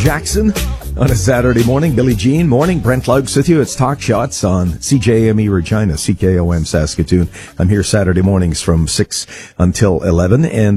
Jackson on a Saturday morning. Billie Jean, morning. Brent Lugs with you. It's Talk Shots on CJME Regina, CKOM Saskatoon. I'm here Saturday mornings from 6 until 11. And